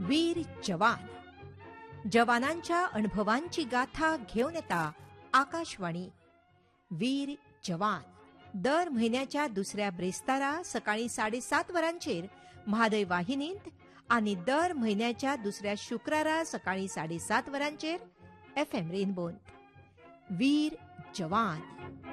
वीर जवान. जवानांच्या अनुभवांची गाथा घेऊन येता आकाशवाणी वीर जवान. दर महिन्याच्या दुसऱ्या ब्रेस्तारा सकाळी 7:30 वरांचेर म्हादय वाहिनींत आणि दर महिन्याच्या दुसऱ्या शुक्रारा सकाळी 7:30 वरांचेर FM रेनबोंत. वीर जवान.